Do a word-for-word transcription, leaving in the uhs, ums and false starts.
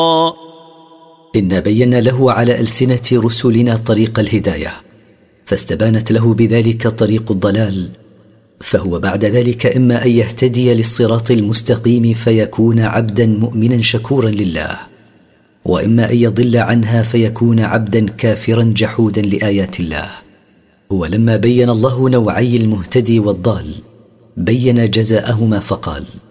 إنا بينا له على ألسنة رسلنا طريق الهداية، فاستبانت له بذلك طريق الضلال، فهو بعد ذلك إما أن يهتدي للصراط المستقيم فيكون عبدا مؤمنا شكورا لله، وإما أن يضل عنها فيكون عبدا كافرا جحودا لآيات الله. ولما بين الله نوعي المهتدي والضال بين جزاءهما فقال: